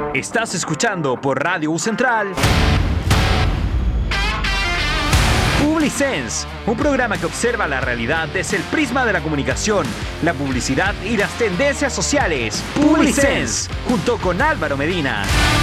Estás escuchando por Radio U Central Publisense, un programa que observa la realidad desde el prisma de la comunicación, la publicidad y las tendencias sociales. Publisense, junto con Álvaro Medina.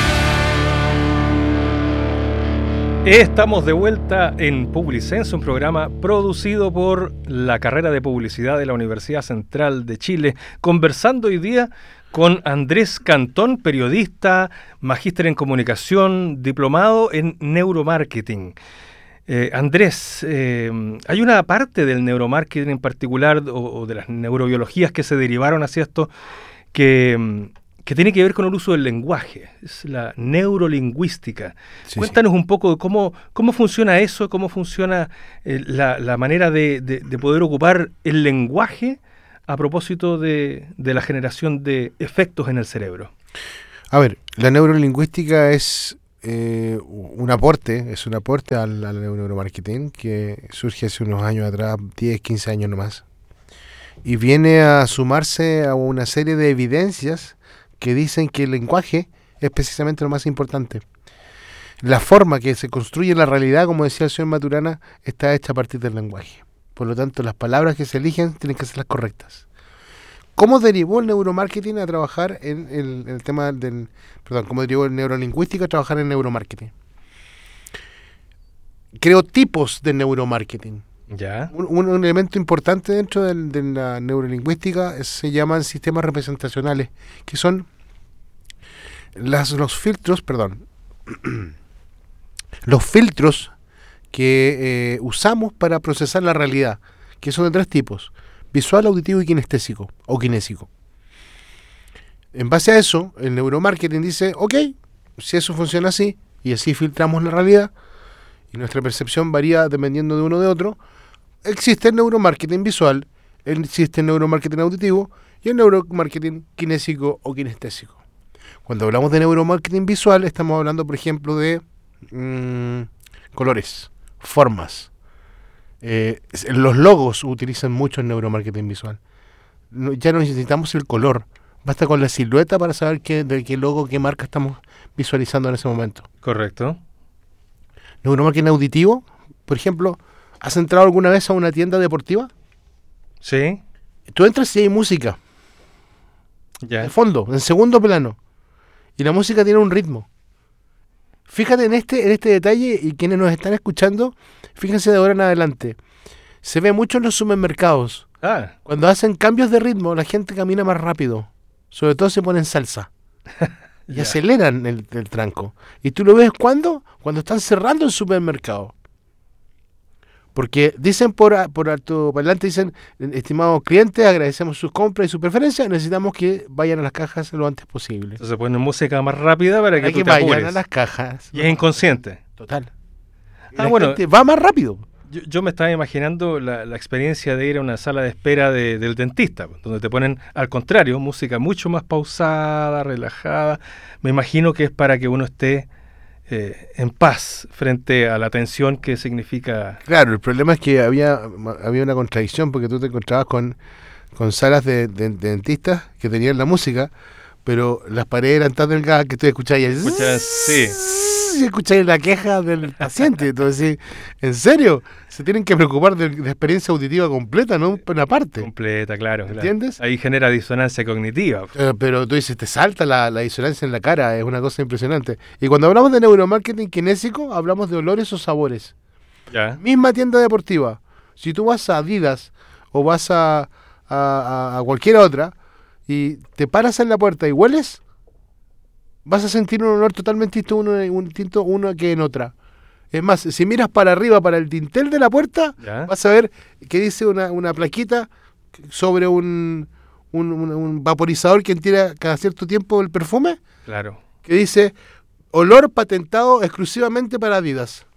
Estamos de vuelta en Publisense, un programa producido por la carrera de publicidad de la Universidad Central de Chile, conversando hoy día con Andrés Cantón, periodista, magíster en comunicación, diplomado en neuromarketing. Andrés, hay una parte del neuromarketing en particular o de las neurobiologías que se derivaron hacia esto que tiene que ver con el uso del lenguaje, es la neurolingüística. Sí, cuéntanos un poco de cómo funciona eso, cómo funciona la manera de poder ocupar el lenguaje a propósito de la generación de efectos en el cerebro. A ver, la neurolingüística es un aporte al neuromarketing que surge hace unos años atrás, 10, 15 años nomás, y viene a sumarse a una serie de evidencias que dicen que el lenguaje es precisamente lo más importante. La forma que se construye la realidad, como decía el señor Maturana, está hecha a partir del lenguaje. Por lo tanto, las palabras que se eligen tienen que ser las correctas. ¿Cómo derivó el neuromarketing a trabajar en el tema del... ¿Cómo derivó el neurolingüística a trabajar en neuromarketing? Creo tipos de neuromarketing. ¿Ya? Un elemento importante dentro de la neurolingüística se llaman sistemas representacionales, que son los filtros que usamos para procesar la realidad, que son de tres tipos: visual, auditivo y kinestésico o kinésico. En base a eso, el neuromarketing dice, ok, si eso funciona así, y así filtramos la realidad, y nuestra percepción varía dependiendo de uno de otro, existe el neuromarketing visual, existe el neuromarketing auditivo y el neuromarketing kinésico o kinestésico. Cuando hablamos de neuromarketing visual, estamos hablando, por ejemplo, de colores, formas. Los logos utilizan mucho el neuromarketing visual. Ya no necesitamos el color, basta con la silueta para saber de qué logo, qué marca estamos visualizando en ese momento. Correcto. Neuromarketing auditivo, por ejemplo, ¿has entrado alguna vez a una tienda deportiva? Sí. Tú entras y hay música. Ya. De fondo, en segundo plano. Y la música tiene un ritmo. Fíjate en este detalle, y quienes nos están escuchando, fíjense de ahora en adelante. Se ve mucho en los supermercados. Cuando hacen cambios de ritmo, la gente camina más rápido. Sobre todo se ponen salsa. Y aceleran el tranco. ¿Y tú lo ves cuándo? Cuando están cerrando el supermercado. Porque dicen por altoparlante, dicen, estimados clientes, agradecemos sus compras y su preferencia, necesitamos que vayan a las cajas lo antes posible. Entonces ponen música más rápida para que tú te apures. Vayan a las cajas. Y es inconsciente. Total. Bueno, gente va más rápido. Yo me estaba imaginando la experiencia de ir a una sala de espera del dentista, donde te ponen, al contrario, música mucho más pausada, relajada. Me imagino que es para que uno esté en paz frente a la tensión que significa... Claro, el problema es que había una contradicción, porque tú te encontrabas con salas de dentistas que tenían la música, pero las paredes eran tan delgadas que tú escuchabas y escucháis la queja del paciente. Entonces, ¿en serio? Se tienen que preocupar de la experiencia auditiva completa, no una parte. Completa, claro. ¿Entiendes? Ahí genera disonancia cognitiva. Pero tú dices, te salta la disonancia en la cara, es una cosa impresionante. Y cuando hablamos de neuromarketing kinésico, hablamos de olores o sabores. Ya. Misma tienda deportiva. Si tú vas a Adidas o vas a cualquier otra y te paras en la puerta y hueles, vas a sentir un olor totalmente distinto uno que en otra. Es más, si miras para arriba, para el dintel de la puerta, vas a ver que dice una plaquita sobre un vaporizador que tira cada cierto tiempo el perfume. Claro. Que dice, olor patentado exclusivamente para Adidas.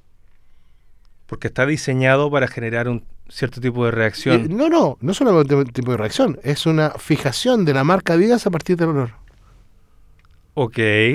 Porque está diseñado para generar un cierto tipo de reacción. No solamente un tipo de reacción, es una fijación de la marca Adidas a partir del olor. Ok.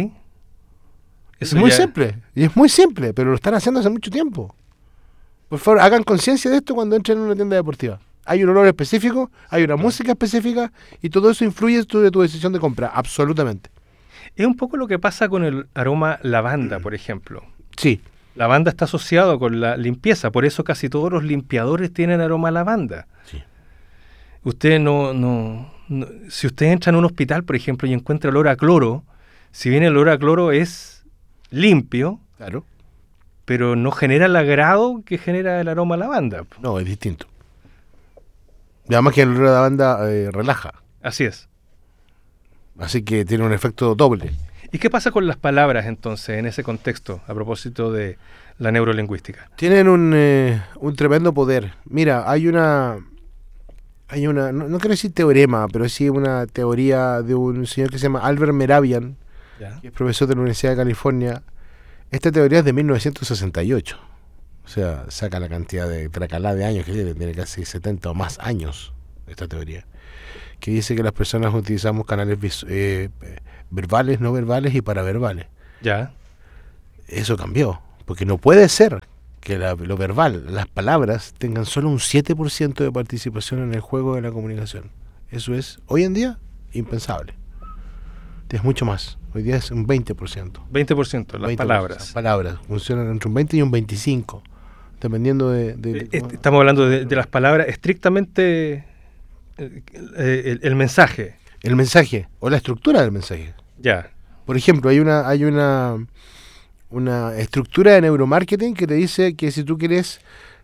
Es muy simple, pero lo están haciendo hace mucho tiempo. Por favor, hagan conciencia de esto cuando entren en una tienda deportiva. Hay un olor específico, hay una música específica, y todo eso influye sobre tu decisión de compra, absolutamente. Es un poco lo que pasa con el aroma lavanda, por ejemplo. Sí. Lavanda está asociado con la limpieza, por eso casi todos los limpiadores tienen aroma a lavanda. Sí. Usted si usted entra en un hospital, por ejemplo, y encuentra olor a cloro, si bien el olor a cloro es limpio, Claro. pero no genera el agrado que genera el aroma a lavanda. No, es distinto. Y además que el olor a lavanda relaja. Así es. Así que tiene un efecto doble. ¿Y qué pasa con las palabras entonces en ese contexto, a propósito de la neurolingüística? Tienen un tremendo poder. Mira, hay una no quiero decir teorema, pero sí una teoría de un señor que se llama Albert Mehrabian, ¿Ya? que es profesor de la Universidad de California. Esta teoría es de 1968. O sea, saca la cantidad de tracalá de años que tiene casi 70 o más años esta teoría. Que dice que las personas utilizamos canales verbales, no verbales y paraverbales. ¿Ya? Eso cambió, porque no puede ser que lo verbal, las palabras, tengan solo un 7% de participación en el juego de la comunicación. Eso es, hoy en día, impensable. Es mucho más. Hoy día es un 20%. 20%, las 20%, palabras. Las palabras funcionan entre un 20 y un 25, dependiendo de Estamos hablando de las palabras estrictamente el mensaje. el mensaje o la estructura del mensaje. Ya. Por ejemplo, hay una estructura de neuromarketing que te dice que si tú quieres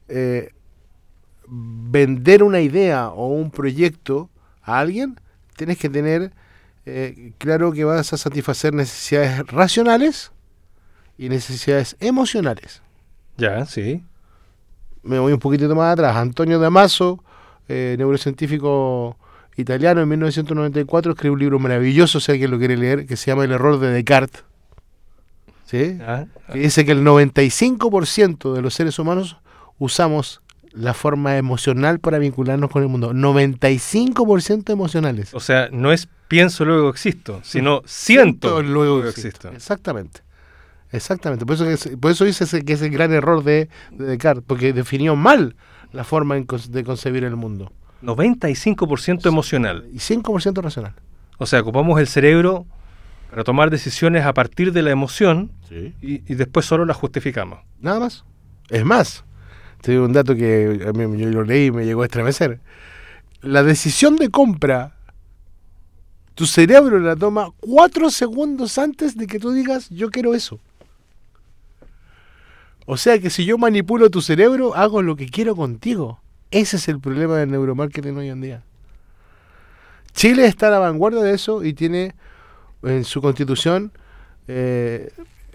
vender una idea o un proyecto a alguien, tienes que tener claro que vas a satisfacer necesidades racionales y necesidades emocionales. Ya, sí. Me voy un poquitito más atrás. Antonio Damaso, neurocientífico italiano, en 1994 escribió un libro maravilloso, si alguien lo quiere leer, que se llama El error de Descartes. ¿Sí? Que dice que el 95% de los seres humanos usamos la forma emocional para vincularnos con el mundo. 95% emocionales. O sea, no es pienso luego existo, sino siento luego existo. Exactamente. Por eso dice que es el gran error de Descartes, porque definió mal la forma de concebir el mundo. 95% emocional. Y 5% racional. O sea, ocupamos el cerebro para tomar decisiones a partir de la emoción, Sí. y después solo las justificamos. Nada más. Es más, te digo un dato que a mí, yo lo leí y me llegó a estremecer. La decisión de compra, tu cerebro la toma 4 segundos antes de que tú digas yo quiero eso. O sea que si yo manipulo tu cerebro, hago lo que quiero contigo. Ese es el problema del neuromarketing hoy en día. Chile está a la vanguardia de eso y tiene en su constitución el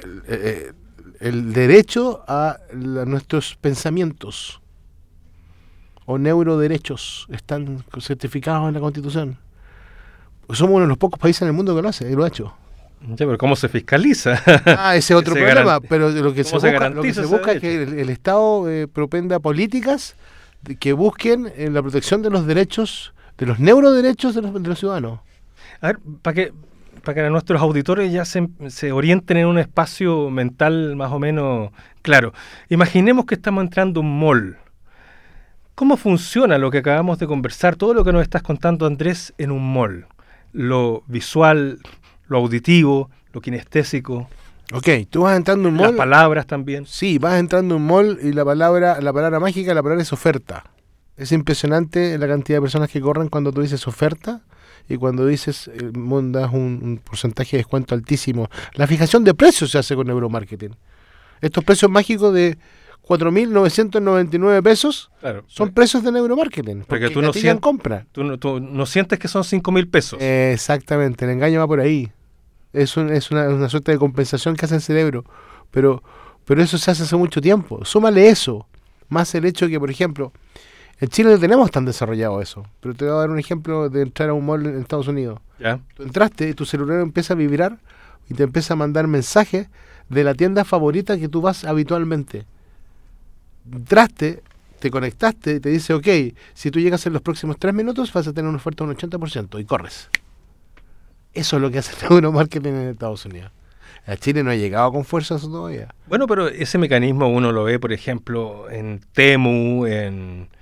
derecho a nuestros pensamientos o neuroderechos. Están certificados en la constitución. Somos uno de los pocos países en el mundo que lo hace y lo ha hecho. Ya, pero ¿cómo se fiscaliza? Ese es otro problema, pero lo que se garantiza busca es que el Estado propenda políticas que busquen la protección de los derechos, de los neuroderechos de los ciudadanos. A ver, para que nuestros auditores ya se orienten en un espacio mental más o menos claro. Imaginemos que estamos entrando a un mall. ¿Cómo funciona lo que acabamos de conversar, todo lo que nos estás contando, Andrés, en un mall? Lo visual, lo auditivo, lo kinestésico. Ok, tú vas entrando en un mall. Las palabras también. Sí, vas entrando en un mall y la palabra mágica, la palabra es oferta. Es impresionante la cantidad de personas que corren cuando tú dices oferta y cuando dices das un porcentaje de descuento altísimo. La fijación de precios se hace con neuromarketing. Estos precios mágicos de 4.999 pesos, claro, son precios de neuromarketing. Porque tú no compra. Tú no sientes que son 5.000 pesos. Exactamente, el engaño va por ahí. Es una suerte de compensación que hace el cerebro. Pero eso se hace hace mucho tiempo. Súmale eso, más el hecho que, por ejemplo, en Chile no tenemos tan desarrollado eso. Pero te voy a dar un ejemplo de entrar a un mall en Estados Unidos. ¿Ya? Tú entraste y tu celular empieza a vibrar y te empieza a mandar mensajes de la tienda favorita que tú vas habitualmente. Entraste, te conectaste y te dice, ok, si tú llegas en los próximos 3 minutos vas a tener una oferta de un 80% y corres. Eso es lo que hace el neuromarketing en Estados Unidos. A Chile no ha llegado con fuerza eso todavía. Bueno, pero ese mecanismo uno lo ve, por ejemplo, en Temu, en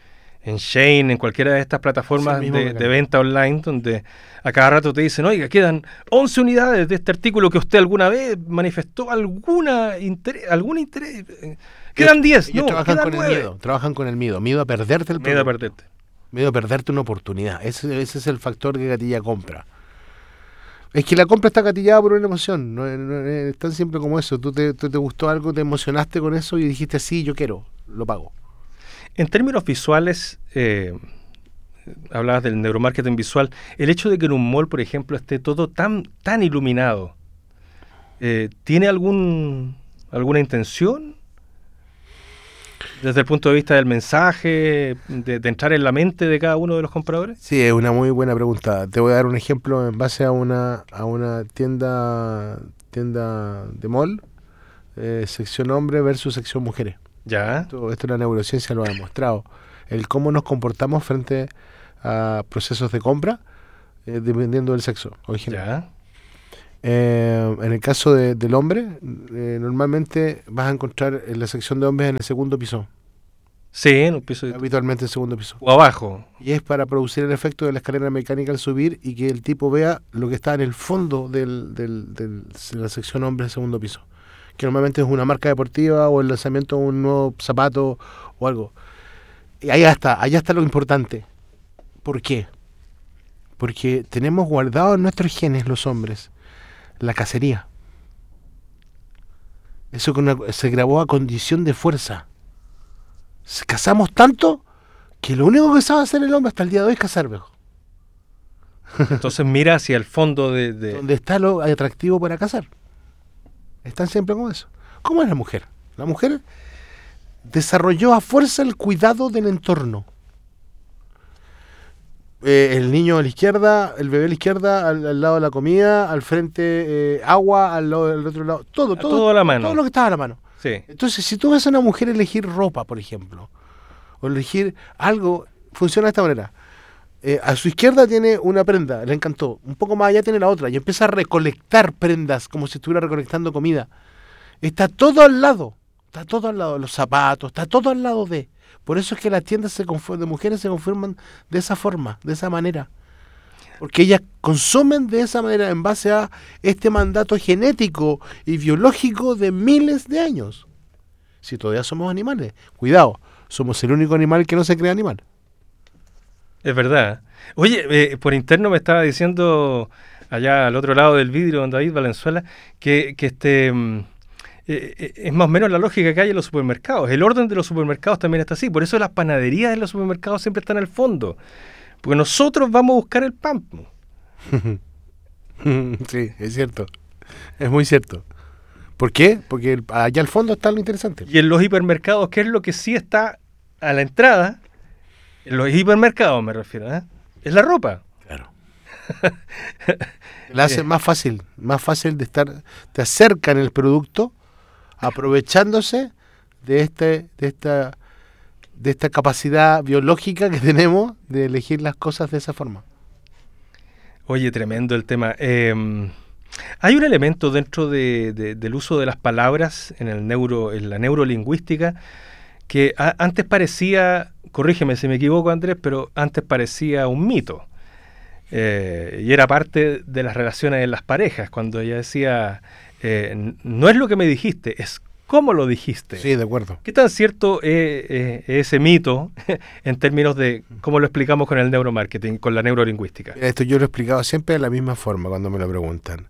en Shein, en cualquiera de estas plataformas de venta online, donde a cada rato te dicen, oiga, quedan 11 unidades de este artículo que usted alguna vez manifestó algún interés. Quedan 10, ellos no, trabajan quedan con 9. el miedo, trabajan con el miedo a perderte el Miedo a producto. perderte. Miedo a perderte una oportunidad. Ese es el factor que gatilla compra. Es que la compra está gatillada por una emoción. No es tan simple como eso. Tú te gustó algo, te emocionaste con eso y dijiste, sí, yo quiero, lo pago. En términos visuales, hablabas del neuromarketing visual. El hecho de que en un mall, por ejemplo, esté todo tan iluminado, ¿tiene alguna intención? Desde el punto de vista del mensaje, de entrar en la mente de cada uno de los compradores. Sí, es una muy buena pregunta. Te voy a dar un ejemplo en base a una tienda de mall, sección hombre versus sección mujeres. Ya. Esto la neurociencia lo ha demostrado. El cómo nos comportamos frente a procesos de compra, dependiendo del sexo original. Ya. En el caso del hombre, normalmente vas a encontrar en la sección de hombres en el segundo piso. Sí, en un piso Habitualmente en el segundo piso. o abajo. Y es para producir el efecto de la escalera mecánica al subir y que el tipo vea lo que está en el fondo de la sección hombre del segundo piso. Que normalmente es una marca deportiva o el lanzamiento de un nuevo zapato o algo. Y allá está lo importante. ¿Por qué? Porque tenemos guardado en nuestros genes, los hombres, la cacería. Eso se grabó a condición de fuerza. Cazamos tanto que lo único que sabe hacer el hombre hasta el día de hoy es cazar, viejo. Entonces mira hacia el fondo de... Donde está lo atractivo para cazar. Están siempre como eso. ¿Cómo es la mujer? La mujer desarrolló a fuerza el cuidado del entorno. El niño a la izquierda, el bebé a la izquierda, al lado de la comida, al frente agua, al otro lado, todo a la mano. Todo lo que estaba a la mano. Sí. Entonces, si tú ves a una mujer elegir ropa, por ejemplo, o elegir algo, funciona de esta manera. A su izquierda tiene una prenda, le encantó. Un poco más allá tiene la otra y empieza a recolectar prendas como si estuviera recolectando comida. Está todo al lado, los zapatos, está todo al lado de. Por eso es que las tiendas de mujeres se conforman de esa forma, de esa manera. Porque ellas consumen de esa manera en base a este mandato genético y biológico de miles de años. Si todavía somos animales, cuidado, somos el único animal que no se cree animal. Es verdad. Oye, por interno me estaba diciendo allá al otro lado del vidrio, don David Valenzuela, que es más o menos la lógica que hay en los supermercados. El orden de los supermercados también está así. Por eso las panaderías en los supermercados siempre están al fondo. Porque nosotros vamos a buscar el pan. Sí, es cierto. Es muy cierto. ¿Por qué? Porque allá al fondo está lo interesante. Y en los hipermercados, ¿qué es lo que sí está a la entrada? En los hipermercados me refiero, ¿eh? Es la ropa. Claro. La hace más fácil de estar, te acercan el producto aprovechándose de esta capacidad biológica que tenemos de elegir las cosas de esa forma. Oye, tremendo el tema. Hay un elemento dentro del uso de las palabras en la neurolingüística que antes parecía, corrígeme si me equivoco, Andrés, pero antes parecía un mito. Y era parte de las relaciones en las parejas, cuando ella decía, no es lo que me dijiste, es cómo lo dijiste. Sí, de acuerdo. ¿Qué tan cierto es ese mito en términos de cómo lo explicamos con el neuromarketing, con la neurolingüística? Esto yo lo he explicado siempre de la misma forma cuando me lo preguntan.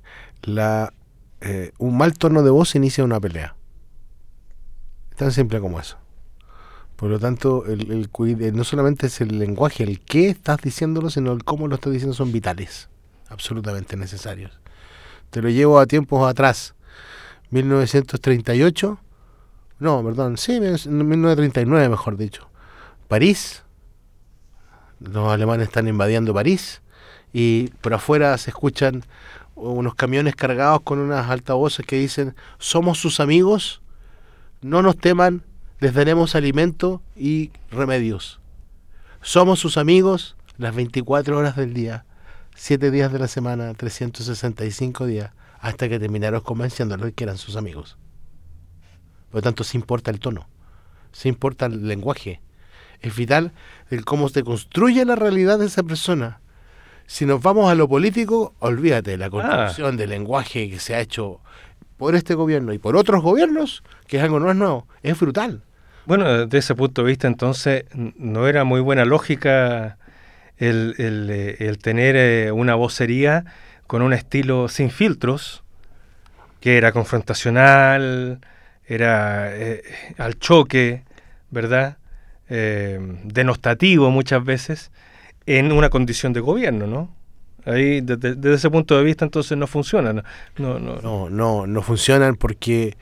Un mal tono de voz inicia una pelea. Tan simple como eso. Por lo tanto, no solamente es el lenguaje, el qué estás diciéndolo, sino el cómo lo estás diciendo son vitales, absolutamente necesarios. Te lo llevo a tiempos atrás, 1939, mejor dicho. París, los alemanes están invadiendo París y por afuera se escuchan unos camiones cargados con unas altavoces que dicen: somos sus amigos, no nos teman, les daremos alimento y remedios. Somos sus amigos las 24 horas del día, 7 días de la semana, 365 días, hasta que terminaron convenciéndolos de que eran sus amigos. Por lo tanto, sí importa el tono, sí importa el lenguaje. es vital el cómo se construye la realidad de esa persona. Si nos vamos a lo político, olvídate, la construcción del lenguaje que se ha hecho por este gobierno y por otros gobiernos, que es algo no es nuevo, es brutal. Bueno, desde ese punto de vista, entonces, no era muy buena lógica el tener una vocería con un estilo sin filtros, que era confrontacional, era al choque, ¿verdad? Denostativo muchas veces, en una condición de gobierno, ¿no? Ahí, desde ese punto de vista, entonces no funciona. No funcionan porque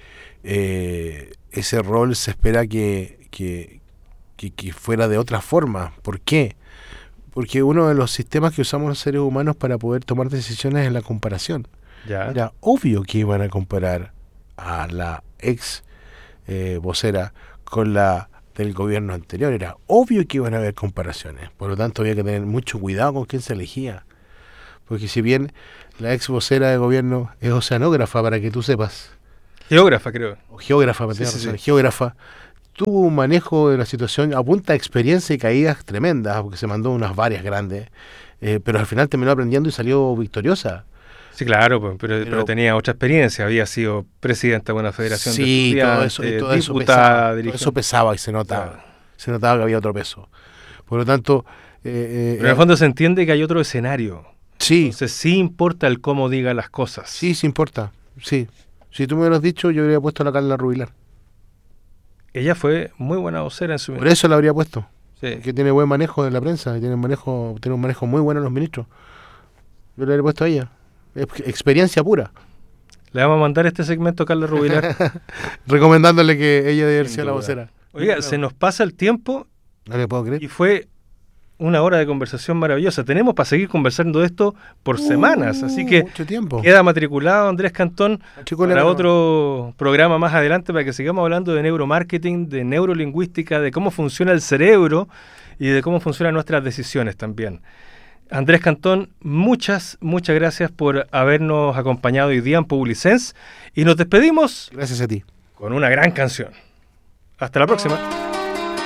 ese rol se espera que fuera de otra forma. ¿Por qué? Porque uno de los sistemas que usamos los seres humanos para poder tomar decisiones es la comparación. Ya. Era obvio que iban a comparar a la ex vocera con la del gobierno anterior. Era obvio que iban a haber comparaciones. Por lo tanto, había que tener mucho cuidado con quién se elegía. Porque si bien la ex vocera de gobierno es oceanógrafa, para que tú sepas. Geógrafa, creo. O geógrafa, geógrafa. Tuvo un manejo de la situación a punta de experiencia y caídas tremendas, porque se mandó unas varias grandes. Pero al final terminó aprendiendo y salió victoriosa. Sí, claro, pero tenía otra experiencia, había sido presidenta de una federación de estudiantes, todo eso pesaba y se notaba que había otro peso. Por lo tanto... pero en el fondo se entiende que hay otro escenario. Sí. Entonces sí importa el cómo diga las cosas. Sí importa, sí. Si tú me lo has dicho, yo habría puesto a la Carla Rubilar. Ella fue muy buena vocera en su... Por eso la habría puesto. Sí. Que tiene buen manejo de la prensa, tiene un manejo muy bueno en los ministros. Yo le habría puesto a ella. Experiencia pura. Le vamos a mandar este segmento a Carla Rubilar. Recomendándole que ella debe haber sido la vocera. Oiga, se nos pasa el tiempo. No le puedo creer. Y fue una hora de conversación maravillosa. Tenemos para seguir conversando de esto por semanas. Así que mucho tiempo. Queda matriculado Andrés Cantón para otro programa más adelante para que sigamos hablando de neuromarketing, de neurolingüística, de cómo funciona el cerebro y de cómo funcionan nuestras decisiones también. Andrés Cantón, muchas gracias por habernos acompañado hoy día en Publisense y nos despedimos. Gracias a ti. Con una gran canción. Hasta la próxima.